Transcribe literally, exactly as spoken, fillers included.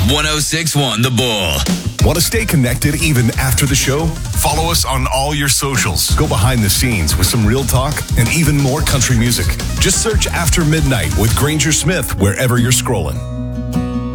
one oh six point one The Bull. Want to stay connected even after the show? Follow us on all your socials. Go behind the scenes with some real talk and even more country music. Just search After Midnight with Granger Smith wherever you're scrolling.